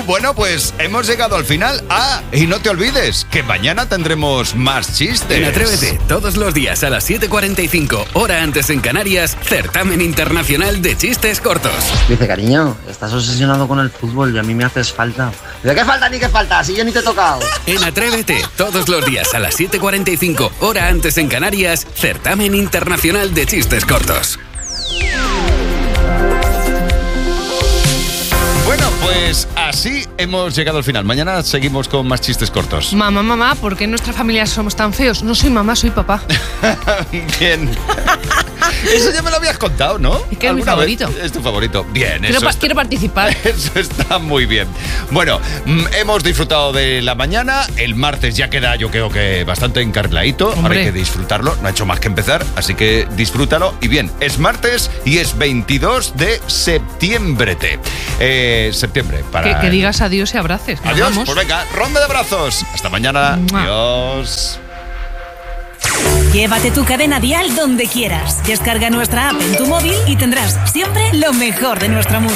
Bueno, pues hemos llegado al final. Y no te olvides que mañana tendremos más chistes. En Atrévete, todos los días a las 7:45, hora antes en Canarias, certamen internacional de chistes cortos. Dice, cariño, estás obsesionado con el fútbol y a mí me haces falta. ¿De qué falta ni qué falta? Si yo ni te he tocado. En Atrévete, todos los días a las 7:45, hora antes en Canarias, certamen internacional de chistes cortos. Bueno, pues así hemos llegado al final. Mañana seguimos con más chistes cortos. Mamá, ¿por qué en nuestra familia somos tan feos? No soy mamá, soy papá. Bien. Eso ya me lo habías contado, ¿no? Es que es mi favorito. Es tu favorito. Bien, Quiero participar. Eso está muy bien. Bueno, hemos disfrutado de la mañana. El martes ya queda, yo creo que bastante encarriladito. Ahora hay que disfrutarlo. No ha hecho más que empezar, así que disfrútalo. Y bien, es martes y es 22 de septiembre. Septiembre. Para que digas adiós y abraces. Adiós. Vamos. Pues venga, ronda de abrazos. Hasta mañana. ¡Mua! Adiós. Llévate tu cadena dial donde quieras. Descarga nuestra app en tu móvil y tendrás siempre lo mejor de nuestra música.